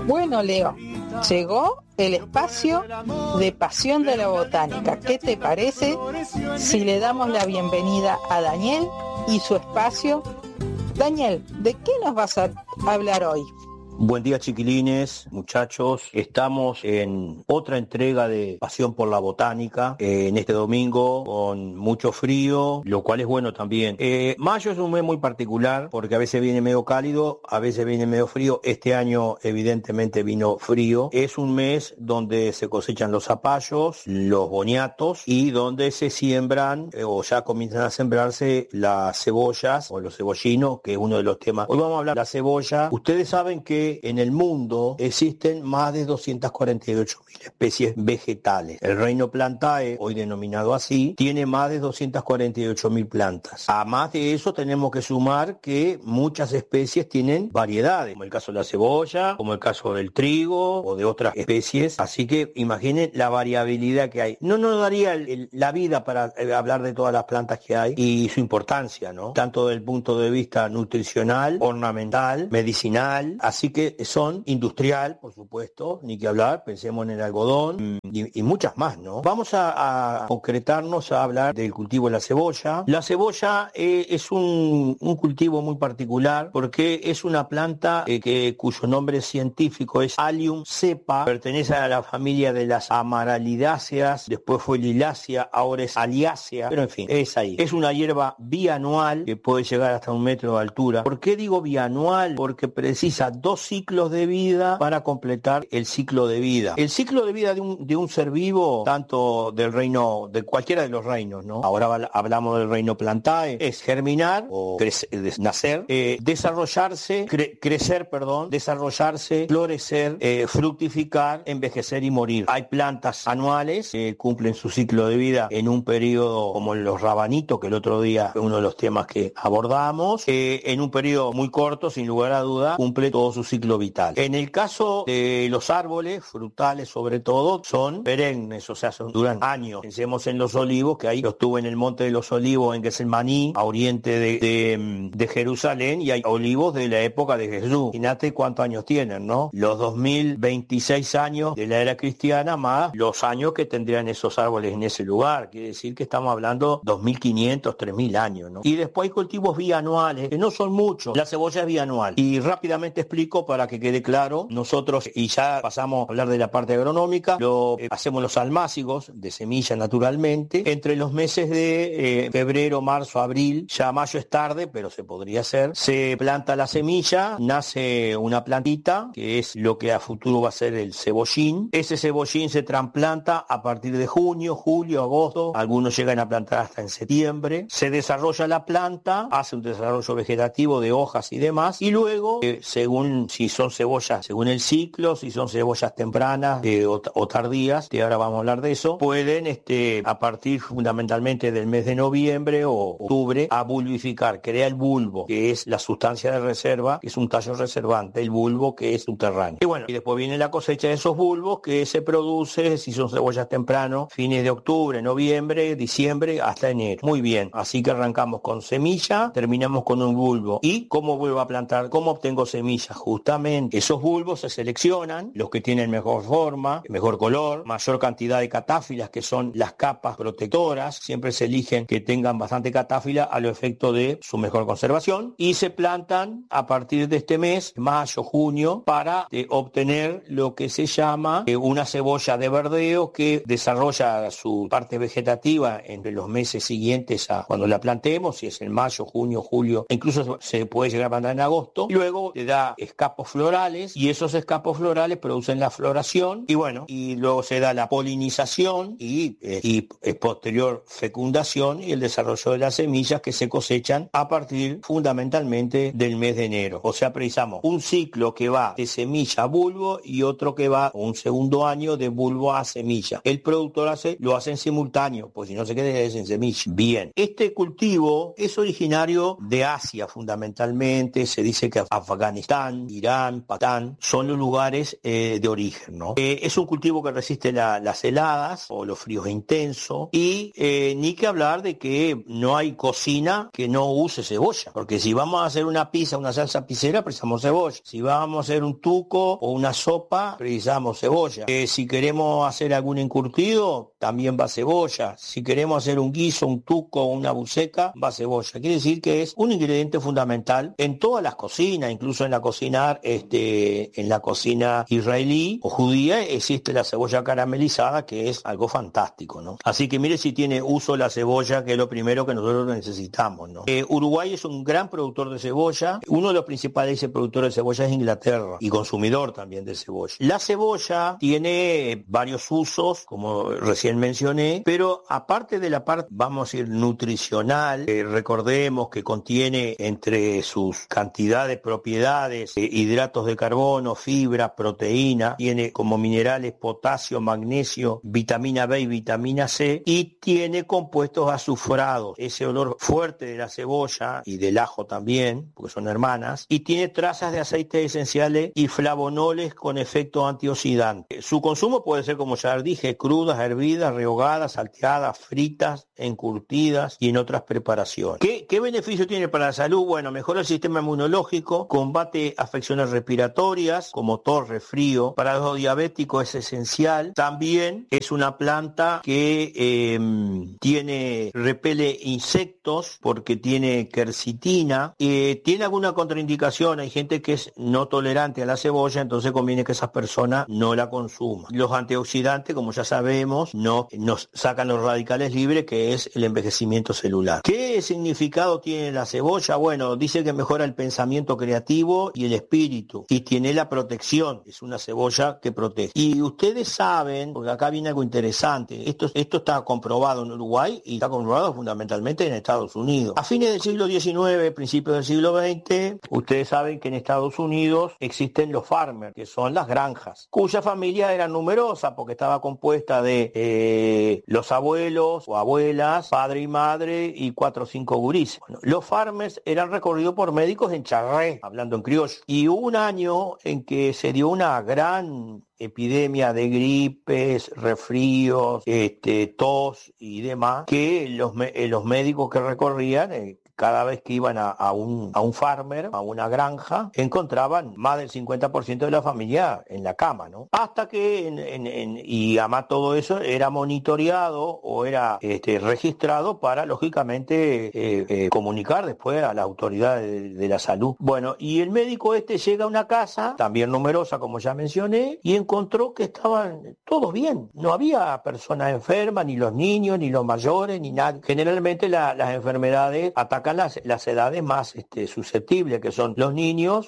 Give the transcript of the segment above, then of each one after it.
Bueno, Leo, llegó el espacio de Pasión de la Botánica. ¿Qué te parece si le damos la bienvenida a Daniel y su espacio? Daniel, ¿de qué nos vas a hablar hoy? Buen día, chiquilines, muchachos. Estamos en otra entrega de Pasión por la Botánica en este domingo con mucho frío, lo cual es bueno también. Mayo es un mes muy particular porque a veces viene medio cálido, a veces viene medio frío. Este año evidentemente vino frío. Es un mes donde se cosechan los zapallos, los boniatos y donde se siembran o ya comienzan a sembrarse las cebollas o los cebollinos, que es uno de los temas. Hoy vamos a hablar de la cebolla. Ustedes saben que en el mundo existen más de 248.000 especies vegetales. El reino Plantae, hoy denominado así, tiene más de 248.000 plantas. A más de eso tenemos que sumar que muchas especies tienen variedades, como el caso de la cebolla, como el caso del trigo o de otras especies. Así que imaginen la variabilidad que hay. No nos daría la vida para hablar de todas las plantas que hay y su importancia, ¿no? Tanto desde el punto de vista nutricional, ornamental, medicinal, así que son industrial, por supuesto, ni que hablar, pensemos en el algodón y muchas más, ¿no? Vamos a concretarnos a hablar del cultivo de la cebolla. La cebolla es un cultivo muy particular porque es una planta cuyo nombre científico es Allium cepa, pertenece a la familia de las amaralidáceas, después fue lilácea, ahora es aliácea, pero en fin, es ahí. Es una hierba bianual que puede llegar hasta 1 metro de altura. ¿Por qué digo bianual? Porque precisa 2 ciclos de vida para completar el ciclo de vida. El ciclo de vida de un ser vivo, tanto del reino, de cualquiera de los reinos, ¿no? Ahora hablamos del reino Plantae, es germinar o nacer, desarrollarse, desarrollarse, florecer, fructificar, envejecer y morir. Hay plantas anuales que cumplen su ciclo de vida en un periodo como los rabanitos, que el otro día fue uno de los temas que abordamos, en un periodo muy corto, sin lugar a duda, cumple todo su ciclo vital. En el caso de los árboles, frutales sobre todo, son perennes, o sea, duran años. Pensemos en los olivos, que ahí yo estuve en el Monte de los Olivos, en Getsemani, a oriente de Jerusalén, y hay olivos de la época de Jesús. Imagínate cuántos años tienen, ¿no? Los 2026 años de la era cristiana más los años que tendrían esos árboles en ese lugar. Quiere decir que estamos hablando 2.500, 3.000 años, ¿no? Y después hay cultivos bianuales, que no son muchos. La cebolla es bianual. Y rápidamente explico para que quede claro. Nosotros, y ya pasamos a hablar de la parte agronómica, hacemos los almácigos de semilla naturalmente. Entre los meses de febrero, marzo, abril, ya mayo es tarde, pero se podría hacer. Se planta la semilla, nace una plantita, que es lo que a futuro va a ser el cebollín. Ese cebollín se trasplanta a partir de junio, julio, agosto. Algunos llegan a plantar hasta en septiembre. Se desarrolla la planta, hace un desarrollo vegetativo de hojas y demás. Y luego, según si son cebollas, según el ciclo, si son cebollas tempranas o tardías, que ahora vamos a hablar de eso, pueden a partir fundamentalmente del mes de noviembre o octubre a bulbificar, crea el bulbo, que es la sustancia de reserva, que es un tallo reservante, el bulbo que es subterráneo. Y bueno, y después viene la cosecha de esos bulbos que se produce, si son cebollas temprano, fines de octubre, noviembre, diciembre, hasta enero. Muy bien, así que arrancamos con semilla, terminamos con un bulbo. ¿Y cómo vuelvo a plantar? ¿Cómo obtengo semillas? Justamente esos bulbos se seleccionan, los que tienen mejor forma, mejor color, mayor cantidad de catáfilas, que son las capas protectoras. Siempre se eligen que tengan bastante catáfila a lo efecto de su mejor conservación, y se plantan a partir de este mes, mayo, junio, para obtener lo que se llama una cebolla de verdeo, que desarrolla su parte vegetativa entre los meses siguientes a cuando la plantemos, si es en mayo, junio, julio, incluso se puede llegar a plantar en agosto. Y luego te da escapos florales, y esos escapos florales producen la floración, y bueno, y luego se da la polinización y posterior fecundación y el desarrollo de las semillas, que se cosechan a partir fundamentalmente del mes de enero. O sea, precisamos un ciclo que va de semilla a bulbo y otro que va un segundo año de bulbo a semilla. El productor lo hace en simultáneo, pues si no se queda en semilla. Bien, este cultivo es originario de Asia fundamentalmente, se dice que Afganistán Irán, Pakistán, son los lugares de origen, ¿no? Es un cultivo que resiste las heladas o los fríos intensos y ni que hablar de que no hay cocina que no use cebolla, porque si vamos a hacer una pizza, una salsa pizzera, precisamos cebolla. Si vamos a hacer un tuco o una sopa, precisamos cebolla. Si queremos hacer algún encurtido, también va cebolla. Si queremos hacer un guiso, un tuco o una buceca, va cebolla. Quiere decir que es un ingrediente fundamental en todas las cocinas, incluso en la cocina israelí o judía existe la cebolla caramelizada, que es algo fantástico, ¿no? Así que mire si tiene uso la cebolla, que es lo primero que nosotros necesitamos, ¿no? Uruguay es un gran productor de cebolla. Uno de los principales productores de cebolla es Inglaterra y consumidor también de cebolla. La cebolla tiene varios usos, como recién mencioné, pero aparte de la parte, vamos a decir, nutricional, recordemos que contiene entre sus cantidades, propiedades, hidratos de carbono, fibra, proteína, tiene como minerales potasio, magnesio, vitamina B y vitamina C, y tiene compuestos azufrados, ese olor fuerte de la cebolla y del ajo también, porque son hermanas, y tiene trazas de aceites esenciales y flavonoles con efecto antioxidante. Su consumo puede ser, como ya dije, crudas, hervidas, rehogadas, salteadas, fritas, encurtidas y en otras preparaciones. ¿Qué beneficio tiene para la salud? Bueno, mejora el sistema inmunológico, combate afecciones respiratorias como tos, resfrío. Para los diabéticos es esencial. También es una planta que repele insectos porque tiene quercitina. Tiene alguna contraindicación, hay gente que es no tolerante a la cebolla, entonces conviene que esas personas no la consuman. Los antioxidantes, como ya sabemos, nos sacan los radicales libres, que es el envejecimiento celular. ¿Qué significado tiene la cebolla? Bueno, dice que mejora el pensamiento creativo y el espíritu, y tiene la protección, es una cebolla que protege. Y ustedes saben, porque acá viene algo interesante, esto está comprobado en Uruguay y está comprobado fundamentalmente en Estados Unidos. A fines del siglo XIX, principios del siglo XX, ustedes saben que en Estados Unidos existen los farmers, que son las granjas, cuya familia era numerosa porque estaba compuesta de los abuelos o abuelas, padre y madre y 4 o 5 gurises. Bueno, los farmers eran recorridos por médicos en charré, hablando en criollo, y hubo un año en que se dio una gran epidemia de gripes, resfríos, tos y demás, que los médicos que recorrían cada vez que iban a un farmer, a una granja, encontraban más del 50% de la familia en la cama, ¿no? Hasta que, y además todo eso era monitoreado o era registrado para, lógicamente, comunicar después a la autoridad de la salud. Bueno, y el médico llega a una casa, también numerosa, como ya mencioné, y encontró que estaban todos bien. No había personas enfermas, ni los niños, ni los mayores, ni nada. Generalmente las enfermedades atacan las edades más susceptibles, que son los niños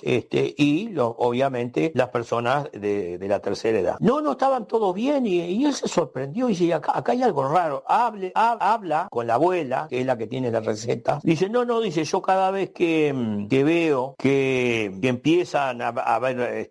y obviamente las personas de la tercera edad. No estaban todos bien y él se sorprendió y dice, acá hay algo raro. Habla con la abuela, que es la que tiene la receta. Dice, dice, yo cada vez que veo que empiezan a haber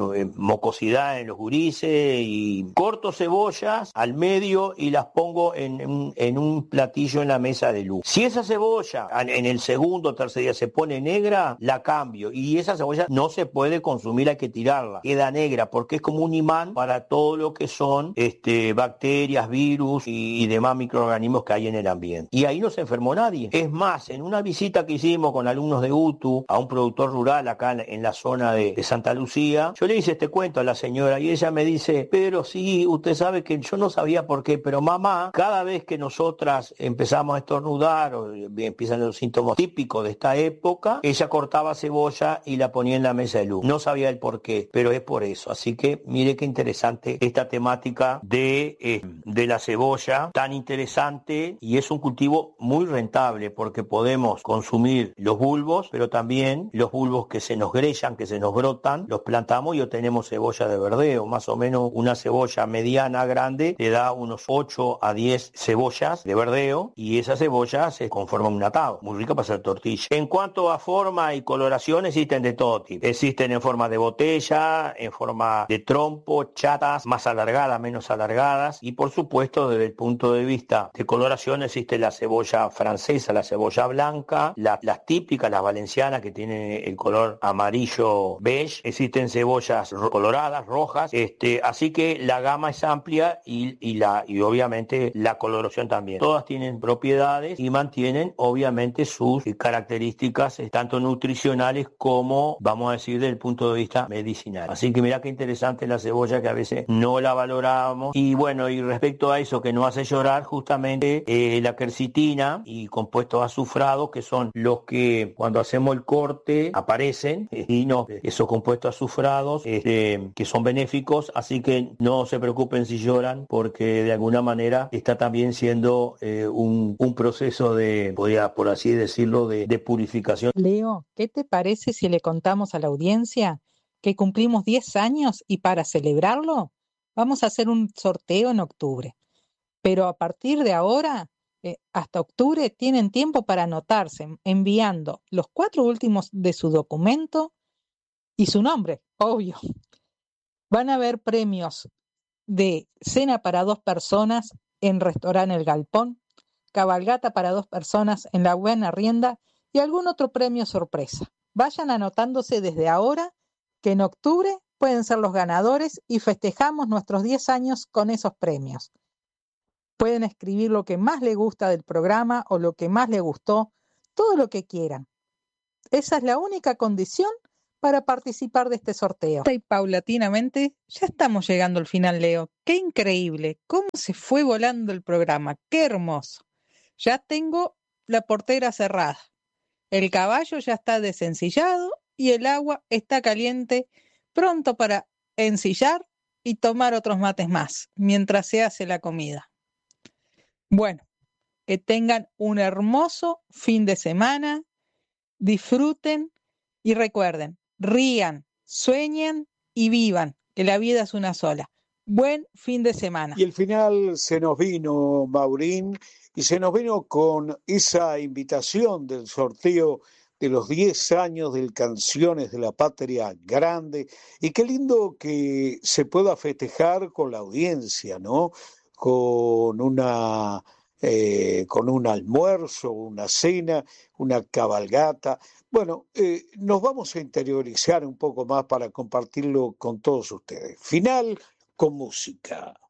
mocosidad en los gurises, y corto cebollas al medio y las pongo en un platillo en la mesa de luz. Si esa cebolla en el segundo o tercer día se pone negra, la cambio, y esa cebolla no se puede consumir, hay que tirarla, queda negra porque es como un imán para todo lo que son bacterias, virus y demás microorganismos que hay en el ambiente. Y ahí no se enfermó nadie. Es más, en una visita que hicimos con alumnos de UTU a un productor rural acá en la zona de Santa Lucía, yo le hice este cuento a la señora y ella me dice, pero sí, usted sabe que yo no sabía por qué, pero mamá, cada vez que nosotras empezamos a estornudar o empiezan los síntomas típicos de esta época, ella cortaba cebolla y la ponía en la mesa de luz. No sabía el por qué, pero es por eso. Así que mire qué interesante esta temática de la cebolla, tan interesante, y es un cultivo muy rentable porque podemos consumir los bulbos, pero también los bulbos que se nos grellan, que se nos brotan, los plantamos y obtenemos cebolla de verdeo. Más o menos una cebolla mediana, grande, te da unos 8 a 10 cebollas de verdeo, y esa cebolla se conforma un atado. muy rica para hacer tortilla. En cuanto a forma y coloración, existen de todo tipo. Existen en forma de botella, en forma de trompo, chatas, más alargadas, menos alargadas, y por supuesto desde el punto de vista de coloración existe la cebolla francesa, la cebolla blanca, las típicas, las valencianas que tienen el color amarillo beige, existen cebollas coloradas, rojas, así que la gama es amplia y obviamente la coloración también. Todas tienen propiedades y mantienen obviamente sus características tanto nutricionales como, vamos a decir, desde el punto de vista medicinal. Así que mira qué interesante la cebolla, que a veces no la valoramos. Y bueno, y respecto a eso que nos hace llorar, justamente la quercitina y compuestos azufrados, que son los que cuando hacemos el corte aparecen, y no, esos compuestos azufrados que son benéficos, así que no se preocupen si lloran, porque de alguna manera está también siendo un proceso de, podría por así decirlo, de purificación. Leo, ¿qué te parece si le contamos a la audiencia que cumplimos 10 años y para celebrarlo vamos a hacer un sorteo en octubre? Pero a partir de ahora, hasta octubre, tienen tiempo para anotarse enviando los 4 últimos de su documento y su nombre, obvio. Van a haber premios de cena para 2 personas en Restaurante El Galpón, cabalgata para 2 personas en La Buena Rienda y algún otro premio sorpresa. Vayan anotándose desde ahora, que en octubre pueden ser los ganadores y festejamos nuestros 10 años con esos premios. Pueden escribir lo que más les gusta del programa o lo que más les gustó, todo lo que quieran. Esa es la única condición para participar de este sorteo. Y paulatinamente ya estamos llegando al final, Leo. ¡Qué increíble! ¿Cómo se fue volando el programa? ¡Qué hermoso! Ya tengo la portera cerrada. El caballo ya está desencillado y el agua está caliente, pronto para ensillar y tomar otros mates más, mientras se hace la comida. Bueno, que tengan un hermoso fin de semana, disfruten y recuerden, rían, sueñen y vivan, que la vida es una sola. Buen fin de semana. Y el final se nos vino, Maurín, y se nos vino con esa invitación del sorteo de los 10 años del Canciones de la Patria Grande. Y qué lindo que se pueda festejar con la audiencia, ¿no? Con un almuerzo, una cena, una cabalgata. Bueno, nos vamos a interiorizar un poco más para compartirlo con todos ustedes. Final con música.